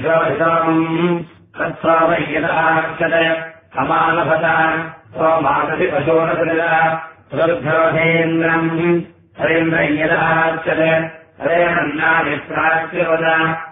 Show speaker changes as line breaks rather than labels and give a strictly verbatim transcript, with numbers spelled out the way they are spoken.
ज्योतिषम् तत्स्वामय्यदार्चते अमानभत सोमादधिपशोरसृज सुरभ्योधेन्द्रम् हरेन्द्रय्यदार्चते हरेरन्नादिप्राच्यवद